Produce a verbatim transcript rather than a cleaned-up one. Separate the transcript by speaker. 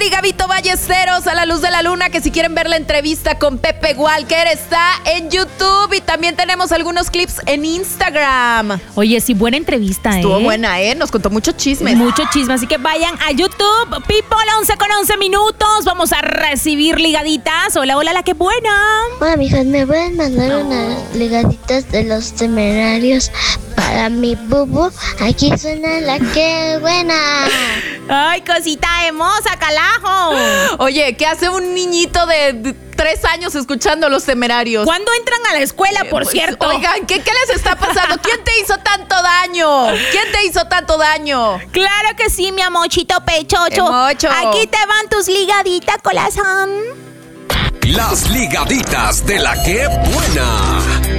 Speaker 1: y Gabito Ballesteros a la luz de la luna, que si quieren ver la entrevista con Pepe Walker está en YouTube y también tenemos algunos clips en Instagram.
Speaker 2: Oye, sí, buena entrevista,
Speaker 1: Estuvo
Speaker 2: ¿eh?
Speaker 1: buena, ¿eh? Nos contó mucho chisme.
Speaker 2: Mucho chisme, así que vayan a YouTube. People, once con once minutos. Vamos a recibir ligaditas. Hola, hola, la que buena.
Speaker 3: Hola, mijas, ¿me pueden mandar no. unas ligaditas de Los Temerarios para mi bubu? Aquí suena la que buena.
Speaker 2: Ay, cosita hermosa, calajo.
Speaker 1: Oye, ¿qué hace un niñito de tres años escuchando Los Temerarios?
Speaker 2: ¿Cuándo entran a la escuela, por
Speaker 1: eh, pues,
Speaker 2: cierto?
Speaker 1: Oigan, ¿qué, ¿qué les está pasando? ¿Quién te hizo tanto daño? ¿Quién te hizo tanto daño?
Speaker 2: Claro que sí, mi amochito pechocho.
Speaker 1: Emocho.
Speaker 2: Aquí te van tus ligaditas, corazón.
Speaker 4: Las ligaditas de la que buena.